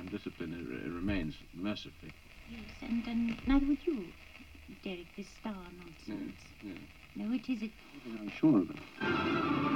undisciplined it remains, mercifully. Yes, and neither would you, Derek, this star nonsense. Yes. No, it isn't. I'm sure of it.